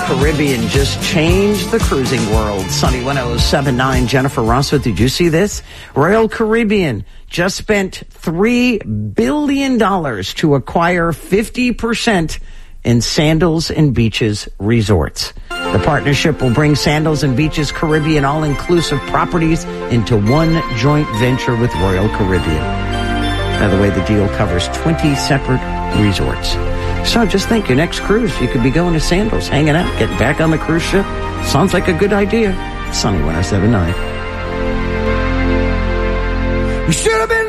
Caribbean just changed the cruising world. Sunny 107.9, Jennifer Rosswood. Did you see this? Royal Caribbean just spent $3 billion to acquire 50% in Sandals and Beaches resorts. The partnership will bring Sandals and Beaches Caribbean all-inclusive properties into one joint venture with Royal Caribbean. By the way, the deal covers 20 separate resorts. So just think, your next cruise, you could be going to Sandals, hanging out, getting back on the cruise ship. Sounds like a good idea. Sunny 107.9. We should have been